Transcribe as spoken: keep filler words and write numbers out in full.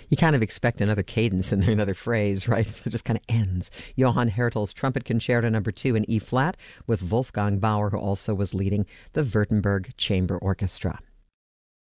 You kind of expect another cadence in there, another phrase, right? So it just kind of ends. Johann Hertel's Trumpet Concerto Number Two in E flat, with Wolfgang Bauer, who also was leading the Württemberg Chamber Orchestra.